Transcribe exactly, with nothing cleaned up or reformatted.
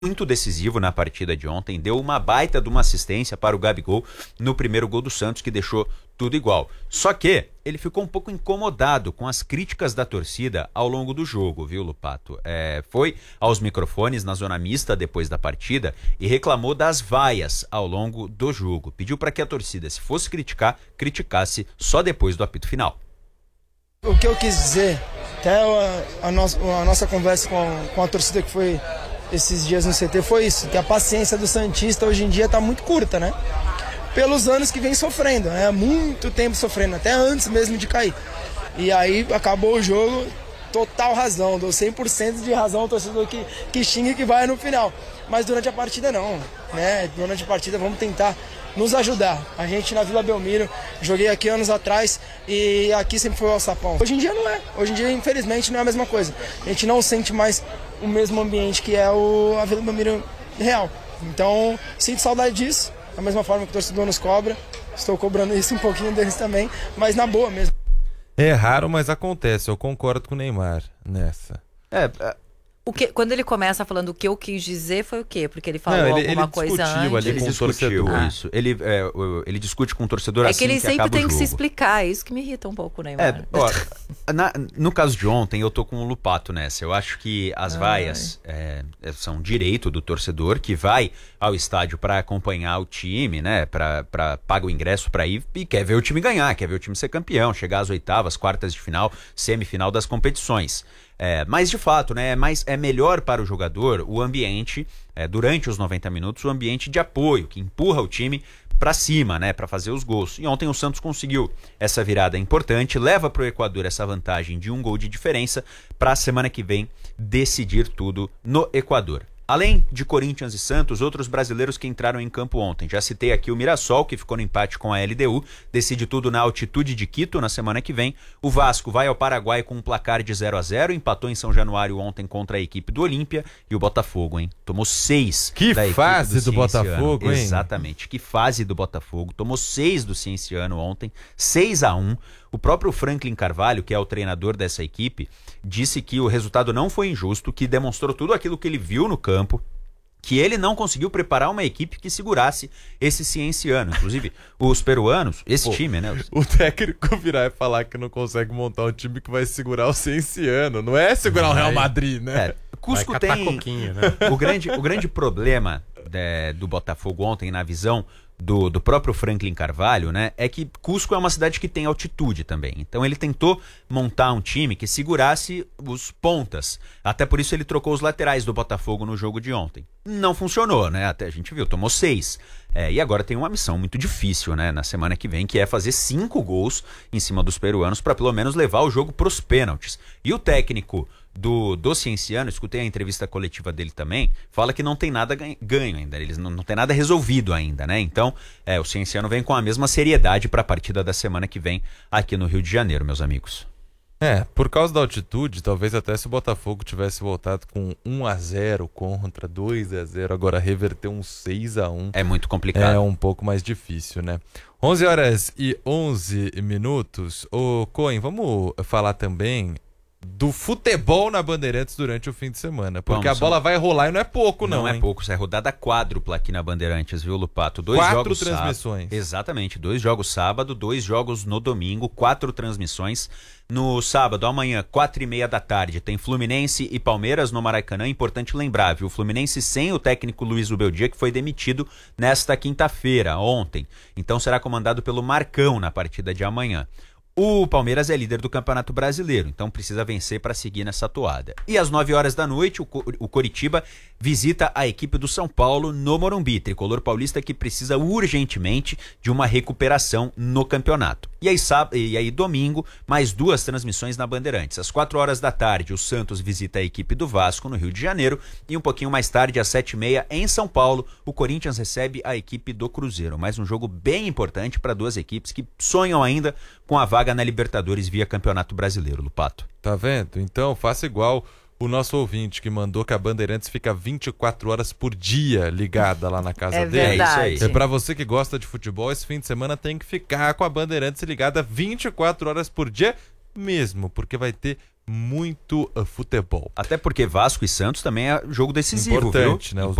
muito decisivo na partida de ontem, deu uma baita de uma assistência para o Gabigol no primeiro gol do Santos, que deixou tudo igual. Só que ele ficou um pouco incomodado com as críticas da torcida ao longo do jogo, viu, Lupato? É, foi aos microfones na zona mista depois da partida e reclamou das vaias ao longo do jogo. Pediu para que a torcida, se fosse criticar, criticasse só depois do apito final. O que eu quis dizer, até a, a, no, a nossa conversa com, com a torcida que foi esses dias no C T foi isso, que a paciência do santista hoje em dia está muito curta, né? Pelos anos que vem sofrendo, né? Muito tempo sofrendo, até antes mesmo de cair. E aí acabou o jogo, total razão, dou cem por cento de razão ao torcedor que, que xinga e que vai no final. Mas durante a partida não, né? Durante a partida vamos tentar nos ajudar. A gente na Vila Belmiro, joguei aqui anos atrás e aqui sempre foi o alçapão. Hoje em dia não é, hoje em dia infelizmente não é a mesma coisa. A gente não sente mais o mesmo ambiente que é o, a Vila Belmiro real. Então sinto saudade disso, da mesma forma que o torcedor nos cobra. Estou cobrando isso um pouquinho deles também, mas na boa mesmo. É raro, mas acontece, eu concordo com o Neymar nessa. É, é... O que, quando ele começa falando o que eu quis dizer, foi o quê? Porque ele falou não, ele, alguma ele coisa antes. Ali ele com discutiu o isso. Ele, é, ele discute com o torcedor é assim que ele que sempre acaba tem o que jogo. se explicar, é isso que me irrita um pouco, Neymar. É, ó, na, no caso de ontem, eu tô com o Lupato nessa. Eu acho que as vaias é, são direito do torcedor que vai ao estádio para acompanhar o time, né? Pra, pra, paga o ingresso para ir e quer ver o time ganhar, quer ver o time ser campeão, chegar às oitavas, quartas de final, semifinal das competições. É, mas de fato, né, é, mais, é melhor para o jogador o ambiente, é, durante os noventa minutos, o ambiente de apoio, que empurra o time para cima, né, para fazer os gols. E ontem o Santos conseguiu essa virada importante, leva para o Equador essa vantagem de um gol de diferença para a semana que vem decidir tudo no Equador. Além de Corinthians e Santos, outros brasileiros que entraram em campo ontem. Já citei aqui o Mirassol, que ficou no empate com a L D U, decide tudo na altitude de Quito na semana que vem. O Vasco vai ao Paraguai com um placar de zero a zero, empatou em São Januário ontem contra a equipe do Olímpia. E o Botafogo, hein? Tomou seis que da equipe fase do, do Botafogo, hein? Exatamente, que fase do Botafogo. Tomou seis do Cienciano ontem, seis a um. O próprio Franklin Carvalho, que é o treinador dessa equipe, disse que o resultado não foi injusto, que demonstrou tudo aquilo que ele viu no campo, que ele não conseguiu preparar uma equipe que segurasse esse Cienciano. Inclusive, os peruanos, esse Pô, time, né? Os... O técnico virar e falar que não consegue montar um time que vai segurar o Cienciano. Não é segurar vai. o Real Madrid, né? É, Cusco tem... Né? O, grande, o grande problema é, do Botafogo ontem, na visão Do, do próprio Franklin Carvalho, né, é que Cusco é uma cidade que tem altitude também. Então ele tentou montar um time que segurasse os pontas. Até por isso ele trocou os laterais do Botafogo no jogo de ontem. Não funcionou, né? Até a gente viu, tomou seis. É, e agora tem uma missão muito difícil, né, na semana que vem, que é fazer cinco gols em cima dos peruanos para pelo menos levar o jogo para os pênaltis. E o técnico do, do Cienciano, escutei a entrevista coletiva dele também, fala que não tem nada ganho ainda, eles não, não tem nada resolvido ainda, né? Então, é, o Cienciano vem com a mesma seriedade para a partida da semana que vem aqui no Rio de Janeiro, meus amigos. É, por causa da altitude, talvez até se o Botafogo tivesse voltado com um a zero contra dois a zero, agora reverter um seis a um. É muito complicado. É um pouco mais difícil, né? onze horas e onze minutos. Ô, Cohen, vamos falar também do futebol na Bandeirantes durante o fim de semana, porque Vamos, a bola vai rolar e não é pouco, não. Não é hein? pouco, isso é rodada quádrupla aqui na Bandeirantes, viu, Lupato? Dois quatro jogos transmissões. Sábado, exatamente, dois jogos sábado, dois jogos no domingo, quatro transmissões. No sábado, amanhã, quatro e meia da tarde, tem Fluminense e Palmeiras no Maracanã. Importante lembrar, viu? O Fluminense sem o técnico Luiz Ubeldia, que foi demitido nesta quinta-feira, ontem. Então será comandado pelo Marcão na partida de amanhã. O Palmeiras é líder do Campeonato Brasileiro, então precisa vencer para seguir nessa toada. E às nove horas da noite, o, o Coritiba visita a equipe do São Paulo no Morumbi, tricolor paulista que precisa urgentemente de uma recuperação no campeonato. E aí, sábado, e aí domingo, mais duas transmissões na Bandeirantes. Às quatro horas da tarde, o Santos visita a equipe do Vasco no Rio de Janeiro e um pouquinho mais tarde, às sete e meia, em São Paulo, o Corinthians recebe a equipe do Cruzeiro. Mais um jogo bem importante para duas equipes que sonham ainda com a vaga na Libertadores via Campeonato Brasileiro, Lupato. Tá vendo? Então faça igual o nosso ouvinte que mandou que a Bandeirantes fica vinte e quatro horas por dia ligada lá na casa é dele. Verdade. É isso aí. É pra você que gosta de futebol, esse fim de semana tem que ficar com a Bandeirantes ligada vinte e quatro horas por dia mesmo, porque vai ter muito uh, futebol. Até porque Vasco e Santos também é jogo decisivo, Importante, viu? né?